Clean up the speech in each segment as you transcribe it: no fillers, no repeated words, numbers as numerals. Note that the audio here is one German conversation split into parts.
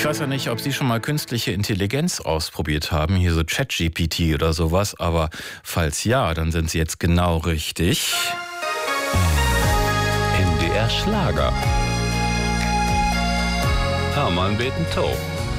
Ich weiß ja nicht, ob Sie schon mal künstliche Intelligenz ausprobiert haben, hier so ChatGPT oder sowas, aber falls ja, dann sind Sie jetzt genau richtig. NDR Schlager. Hermann Betentow.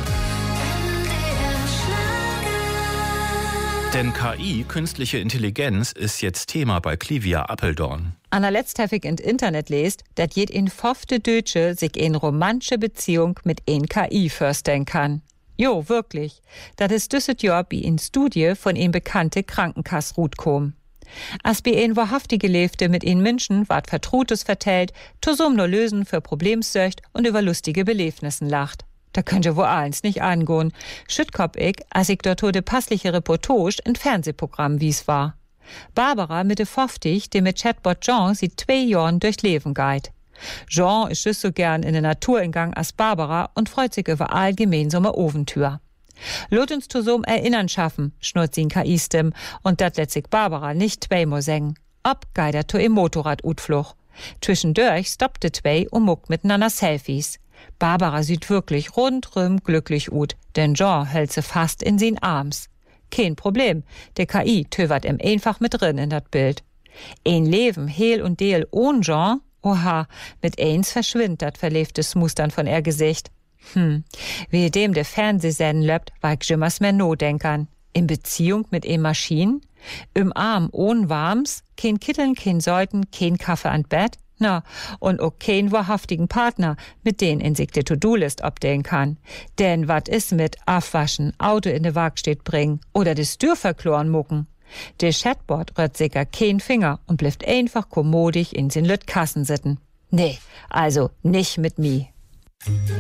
Denn KI, künstliche Intelligenz, ist jetzt Thema bei Clivia Apeldoorn. Anna letzthäufig in Internet lest, dat jed in fofte Deutsche sich in romantische Beziehung mit en KI vorstellen kann. Jo, wirklich. Dat ist düsset Jahr wie in Studie von en bekannte Krankenkassrut kom. As bi en wahrhaftige Lebte mit en Menschen ward Vertrutes vertellt, tosum no lösen für Problemsöcht und über lustige Belebnissen lacht. Da könnt ihr wohl eins nicht angehen. Schüttkop ich, als ich dort de passliche Reportage in Fernsehprogramm wie's war. Barbara Mitte 50, die mit Chatbot Jean sieht 2 Jahren durch Leben geht. Jean ist just so gern in der Natur in Gang als Barbara und freut sich über all gemeinsame Ofentür. Lot uns zu so'm Erinnern schaffen, schnurrt sie in KI-Stimm, und dat lässt sich Barbara nicht zweimal sagen. Ob geht er to im Motorrad-Utfluch. Zwischendurch stoppte zwei und muckt miteinander Selfies. Barbara sieht wirklich rundrum glücklich ut, denn Jean hält sie fast in sin Arms. Kein Problem, der KI tövert ihm einfach mit drin in dat Bild. Ein Leben, heil und deel ohne Jean, oha, mit eins verschwindet dat verlebte Mustern von ihr Gesicht. Wie dem der Fernsehsenden löbt, war ich jimmers mehr no-denkern. In Beziehung mit e Maschinen? Im Arm ohne Warms? Kein Kitteln, kein Säuten, kein Kaffee an Bett? Na, und auch keinen wahrhaftigen Partner, mit denen in sich die To-Do-List abdehnen kann. Denn wat is mit Abwaschen, Auto in de Werkstatt bringen oder des Tür verkloren mucken? Der Chatbot rührt sicher kein Finger und bleibt einfach kommodig in sin Lütkassen sitten. Nee, also nicht mit mi.